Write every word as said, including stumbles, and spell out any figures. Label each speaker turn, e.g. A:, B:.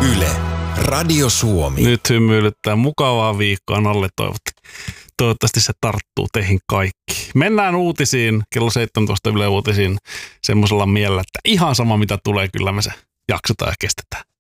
A: Yle, Radio Suomi.
B: Nyt hymyilyttää mukavaa viikkoa Nalle toivotti. Toivottavasti se tarttuu teihin kaikki. Mennään uutisiin, kello seitsemäntoista Yle Uutisiin semmoisella mielellä, että ihan sama mitä tulee, kyllä me se jaksetaan ja kestetään.